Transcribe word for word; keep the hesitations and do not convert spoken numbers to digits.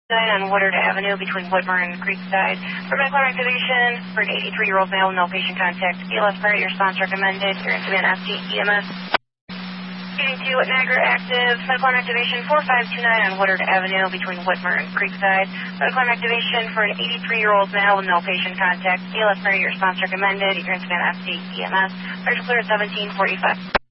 on Woodard Avenue between Woodburn and Creekside. For medical activation for an eighty-three-year-old male with no patient contact. B L S priority response recommended. You're into an F T E M S. Getting to Niagara active. Medical activation four five two nine on Woodard Avenue between Woodburn and Creekside. Medical activation for an eighty-three-year-old male with no patient contact. B L S priority response recommended. You're into an F T E M S. Partial clear at seventeen forty-five.